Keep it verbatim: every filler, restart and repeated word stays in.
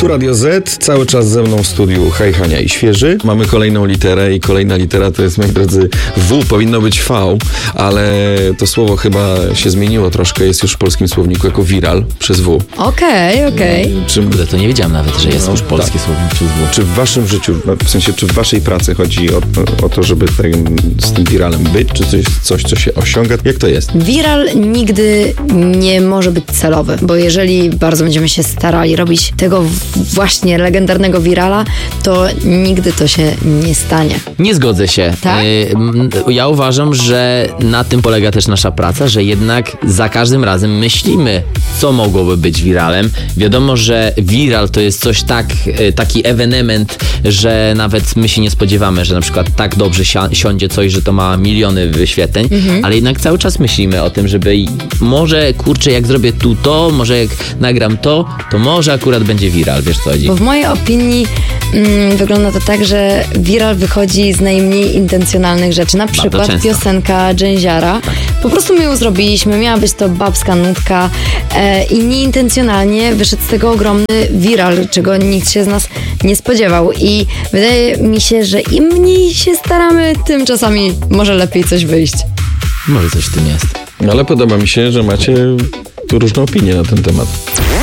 Tu Radio Z, cały czas ze mną w studiu Hej, Hania i Świeży. Mamy kolejną literę i kolejna litera to jest, moi drodzy, W, powinno być V, ale to słowo chyba się zmieniło troszkę, jest już w polskim słowniku jako viral przez W. Okej, okej. Czy, Kurde, to nie wiedziałem nawet, że jest No, już polski tak. słownik przez W. czy w waszym życiu, w sensie, czy w waszej pracy chodzi o, o to, żeby tym, z tym viralem być, czy coś, coś, co się osiąga? Jak to jest? Viral nigdy nie może być celowy, bo jeżeli bardzo będziemy się starali robić tego właśnie legendarnego virala, to nigdy to się nie stanie. Nie zgodzę się. Tak? Y, m, Ja uważam, że na tym polega też nasza praca, że jednak za każdym razem myślimy, co mogłoby być viralem. Wiadomo, że viral to jest coś tak, y, taki ewenement, że nawet my się nie spodziewamy, że na przykład tak dobrze si- siądzie coś, że to ma miliony wyświetleń, mhm. ale jednak cały czas myślimy o tym, żeby może, kurczę, jak zrobię tu to, może jak nagram to, to może akurat będzie viral, wiesz co chodzi? Bo w mojej opinii mm, wygląda to tak, że viral wychodzi z najmniej intencjonalnych rzeczy. Na przykład często. piosenka Dżęziara. Po prostu my ją zrobiliśmy, miała być to babska nutka e, i nieintencjonalnie wyszedł z tego ogromny viral, czego nikt się z nas nie spodziewał. I wydaje mi się, że im mniej się staramy, tym czasami może lepiej coś wyjść. Może coś w tym jest. Ale podoba mi się, że macie tu różne opinie na ten temat.